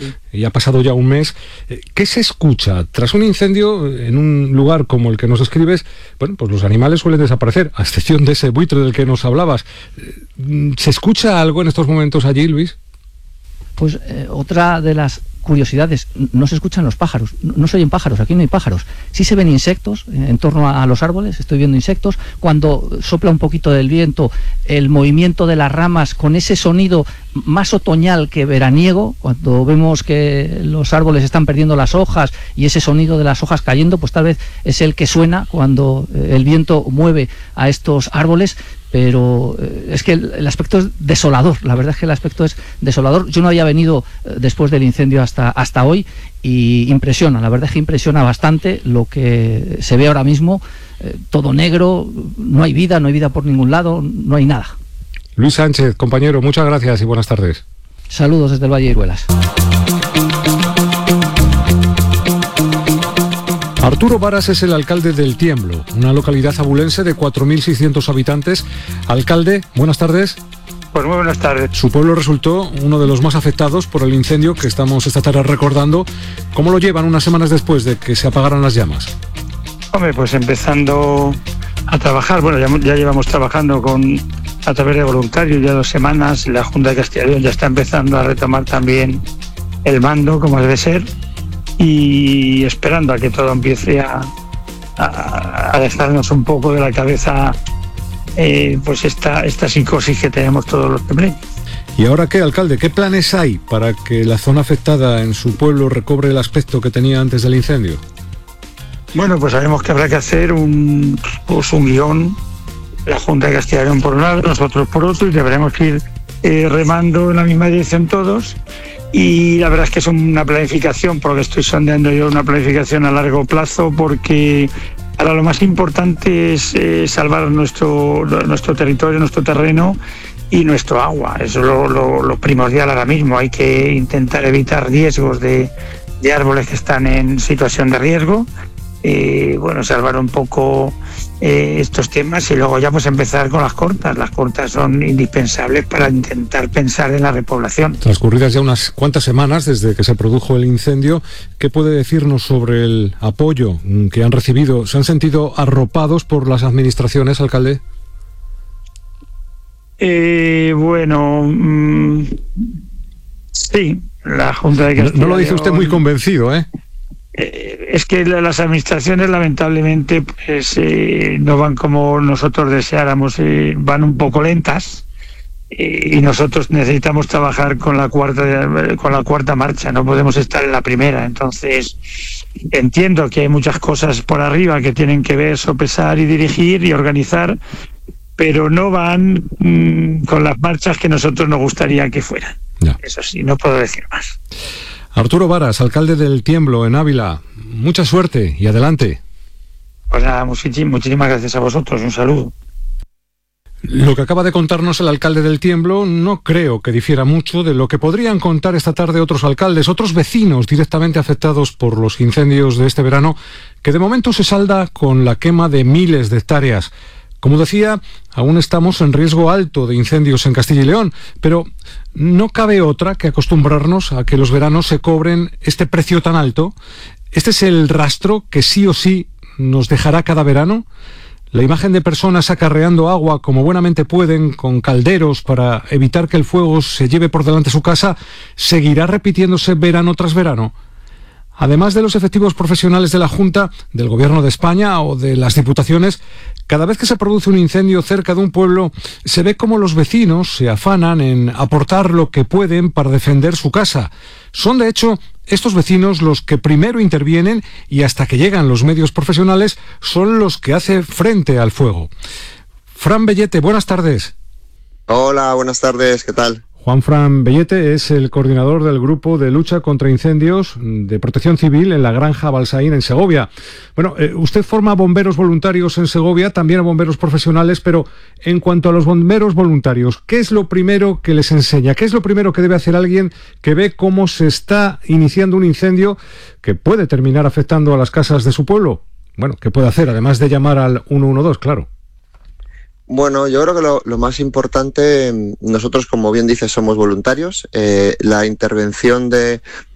y ha pasado ya un mes. ¿Qué se escucha? Tras un incendio en un lugar como el que nos describes, bueno, pues los animales suelen desaparecer, a excepción de ese buitre del que nos hablabas. ¿Se escucha algo en estos momentos allí, Luis? Pues otra de las curiosidades, no se escuchan los pájaros, no se oyen pájaros, aquí no hay pájaros. Sí se ven insectos en torno a los árboles, estoy viendo insectos. Cuando sopla un poquito del viento, el movimiento de las ramas con ese sonido más otoñal que veraniego, cuando vemos que los árboles están perdiendo las hojas y ese sonido de las hojas cayendo, pues tal vez es el que suena cuando el viento mueve a estos árboles. Pero es que el aspecto es desolador, la verdad es que el aspecto es desolador. Yo no había venido después del incendio hasta hoy y impresiona, la verdad es que impresiona bastante lo que se ve ahora mismo, todo negro, no hay vida por ningún lado, no hay nada. Luis Sánchez, compañero, muchas gracias y buenas tardes. Saludos desde el Valle de Iruelas. Arturo Varas es el alcalde del Tiemblo, una localidad abulense de 4.600 habitantes. Alcalde, buenas tardes. Pues muy buenas tardes. Su pueblo resultó uno de los más afectados por el incendio que estamos esta tarde recordando. ¿Cómo lo llevan unas semanas después de que se apagaran las llamas? Hombre, pues empezando a trabajar. Bueno, ya llevamos trabajando a través de voluntarios ya 2 semanas. La Junta de Castilla y León ya está empezando a retomar también el mando, como debe ser, y esperando a que todo empiece a dejarnos un poco de la cabeza pues esta psicosis que tenemos todos los tembleños. ¿Y ahora qué, alcalde? ¿Qué planes hay para que la zona afectada en su pueblo recobre el aspecto que tenía antes del incendio? Bueno, pues sabemos que habrá que hacer un guión, la Junta de Castilla y León por un lado, nosotros por otro, y deberemos ir remando en la misma dirección todos. Y la verdad es que es una planificación, por lo que estoy sondeando yo, una planificación a largo plazo, porque ahora lo más importante es salvar nuestro territorio, nuestro terreno y nuestro agua. Eso es lo primordial ahora mismo. Hay que intentar evitar riesgos de árboles que están en situación de riesgo. Salvar un poco estos temas y luego ya pues empezar con las cortas. Las cortas son indispensables para intentar pensar en la repoblación. Transcurridas ya unas cuantas semanas desde que se produjo el incendio, ¿qué puede decirnos sobre el apoyo que han recibido? ¿Se han sentido arropados por las administraciones, alcalde? Sí, la Junta de Castilla. No lo dice usted muy convencido, ¿eh? Es que las administraciones lamentablemente pues, no van como nosotros deseáramos, van un poco lentas y nosotros necesitamos trabajar con la cuarta marcha, no podemos estar en la primera. Entonces entiendo que hay muchas cosas por arriba que tienen que ver, sopesar y dirigir y organizar, pero no van con las marchas que nosotros nos gustaría que fueran. Ya. Eso sí, no puedo decir más. Arturo Varas, alcalde del Tiemblo, en Ávila. Mucha suerte y adelante. Pues nada, muchísimas gracias a vosotros. Un saludo. Lo que acaba de contarnos el alcalde del Tiemblo no creo que difiera mucho de lo que podrían contar esta tarde otros alcaldes, otros vecinos directamente afectados por los incendios de este verano, que de momento se salda con la quema de miles de hectáreas. Como decía, aún estamos en riesgo alto de incendios en Castilla y León, pero no cabe otra que acostumbrarnos a que los veranos se cobren este precio tan alto. Este es el rastro que sí o sí nos dejará cada verano. La imagen de personas acarreando agua como buenamente pueden con calderos para evitar que el fuego se lleve por delante su casa seguirá repitiéndose verano tras verano. Además de los efectivos profesionales de la Junta, del Gobierno de España o de las diputaciones, cada vez que se produce un incendio cerca de un pueblo, se ve cómo los vecinos se afanan en aportar lo que pueden para defender su casa. Son, de hecho, estos vecinos los que primero intervienen y hasta que llegan los medios profesionales son los que hacen frente al fuego. Fran Bellete, buenas tardes. Hola, buenas tardes, ¿qué tal? Juanfran Bellete es el coordinador del Grupo de Lucha contra Incendios de Protección Civil en la Granja Balsaín, en Segovia. Bueno, usted forma bomberos voluntarios en Segovia, también a bomberos profesionales, pero en cuanto a los bomberos voluntarios, ¿qué es lo primero que les enseña? ¿Qué es lo primero que debe hacer alguien que ve cómo se está iniciando un incendio que puede terminar afectando a las casas de su pueblo? Bueno, ¿qué puede hacer? Además de llamar al 112, claro. Bueno, yo creo que lo más importante, nosotros, como bien dices, somos voluntarios. La intervención de